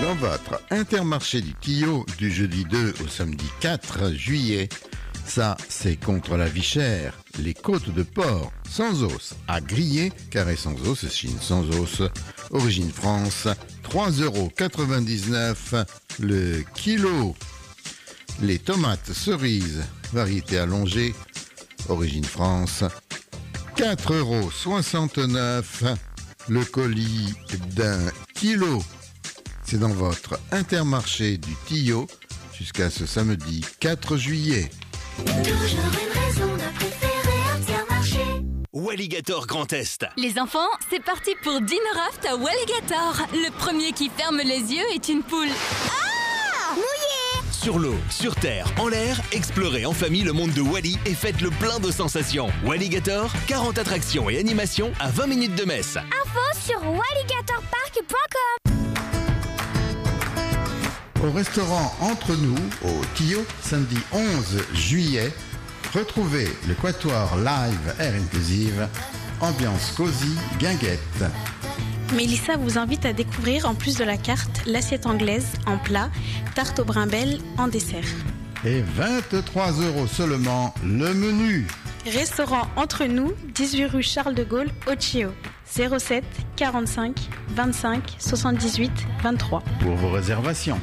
Dans votre Intermarché du Tillot du jeudi 2 au samedi 4 juillet, ça c'est contre la vie chère. Les côtes de porc sans os à griller, carré sans os, chine sans os, origine France, 3,99 € le kilo. Les tomates cerises, variété allongée, origine France, 4,69 € le colis d'un kilo. C'est dans votre Intermarché du Tillot jusqu'à ce samedi 4 juillet. Toujours une raison de préférer Intermarché. Walligator Grand Est. Les enfants, c'est parti pour Dinner Raft à Walligator. Le premier qui ferme les yeux est une poule. Ah, mouillé. Sur l'eau, sur terre, en l'air, explorez en famille le monde de Wally et faites le plein de sensations. Walligator, 40 attractions et animations à 20 minutes de Metz. Info sur walligatorpark.com. Au restaurant Entre nous, au Tillot, samedi 11 juillet, retrouvez le Quatuor Live Air Inclusive, ambiance cosy, guinguette. Mélissa vous invite à découvrir, en plus de la carte, l'assiette anglaise en plat, tarte au brin-belle en dessert. Et 23 € seulement le menu. Restaurant Entre nous, 18 rue Charles de Gaulle, au Tillot. 07 45 25 78 23. Pour vos réservations.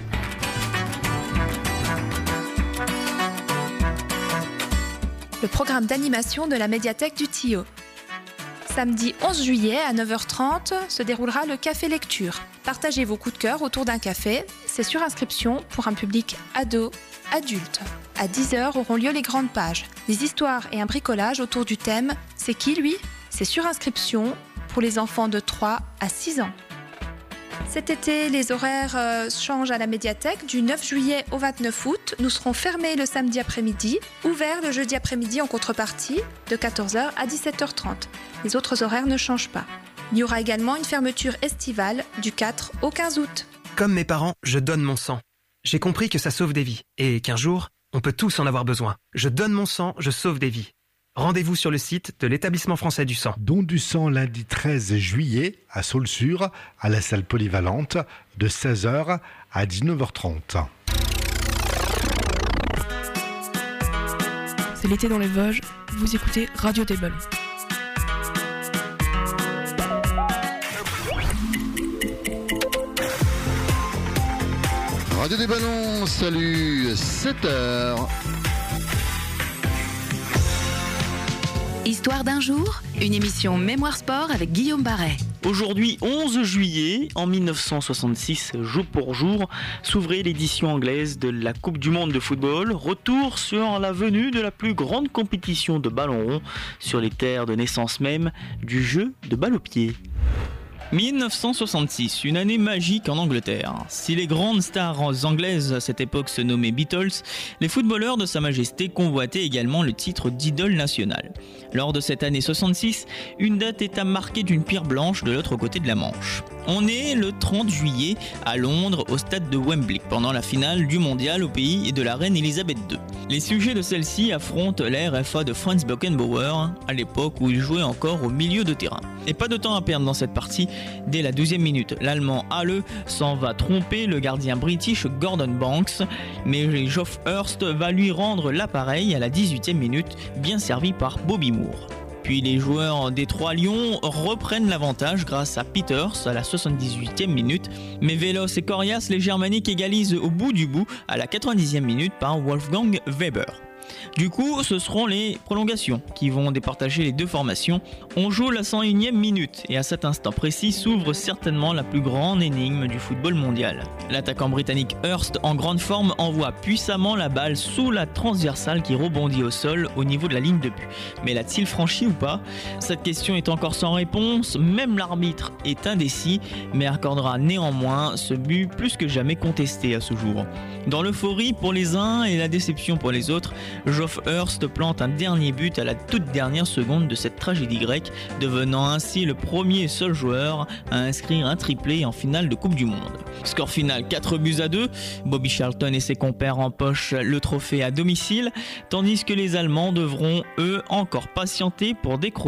Le programme d'animation de la médiathèque du Tillot. Samedi 11 juillet à 9h30 se déroulera le Café Lecture. Partagez vos coups de cœur autour d'un café. C'est sur inscription pour un public ado, adulte. À 10h auront lieu les grandes pages. Des histoires et un bricolage autour du thème « C'est qui lui ?» C'est sur inscription pour les enfants de 3 à 6 ans. Cet été, les horaires changent à la médiathèque. Du 9 juillet au 29 août, nous serons fermés le samedi après-midi, ouverts le jeudi après-midi en contrepartie, de 14h à 17h30. Les autres horaires ne changent pas. Il y aura également une fermeture estivale du 4 au 15 août. Comme mes parents, je donne mon sang. J'ai compris que ça sauve des vies et qu'un jour, on peut tous en avoir besoin. Je donne mon sang, je sauve des vies. Rendez-vous sur le site de l'Établissement français du sang. Don du sang lundi 13 juillet à Saulsure, à la salle polyvalente, de 16h à 19h30. C'est l'été dans les Vosges, vous écoutez Radio des Ballons. Radio des Ballons, salut, 7h. Histoire d'un jour, une émission Mémoire Sport avec Guillaume Barret. Aujourd'hui, 11 juillet, en 1966, jour pour jour, s'ouvrait l'édition anglaise de la Coupe du Monde de football. Retour sur la venue de la plus grande compétition de ballon rond sur les terres de naissance même du jeu de balle au pied. 1966, une année magique en Angleterre. Si les grandes stars anglaises à cette époque se nommaient Beatles, les footballeurs de Sa Majesté convoitaient également le titre d'idole nationale. Lors de cette année 66, une date est à marquer d'une pierre blanche de l'autre côté de la Manche. On est le 30 juillet à Londres, au stade de Wembley, pendant la finale du mondial au pays de la reine Elisabeth II. Les sujets de celle-ci affrontent l'ère FA de Franz Beckenbauer, à l'époque où il jouait encore au milieu de terrain. Et pas de temps à perdre dans cette partie. Dès la 12e minute, l'Allemand Halle s'en va tromper le gardien british Gordon Banks, mais Geoff Hurst va lui rendre l'appareil à la 18e minute, bien servi par Bobby Moore. Puis les joueurs des Trois Lions reprennent l'avantage grâce à Peters à la 78e minute, mais véloces et coriaces, les Germaniques égalisent au bout du bout à la 90e minute par Wolfgang Weber. Du coup, ce seront les prolongations qui vont départager les deux formations. On joue la 101e minute et à cet instant précis s'ouvre certainement la plus grande énigme du football mondial. L'attaquant britannique Hurst, en grande forme, envoie puissamment la balle sous la transversale qui rebondit au sol au niveau de la ligne de but. Mais l'a-t-il franchi ou pas ? Cette question est encore sans réponse, même l'arbitre est indécis, mais accordera néanmoins ce but plus que jamais contesté à ce jour. Dans l'euphorie pour les uns et la déception pour les autres, Geoff Hurst plante un dernier but à la toute dernière seconde de cette tragédie grecque, devenant ainsi le premier et seul joueur à inscrire un triplé en finale de Coupe du Monde. Score final 4-2, Bobby Charlton et ses compères empochent le trophée à domicile, tandis que les Allemands devront, eux, encore patienter pour décrocher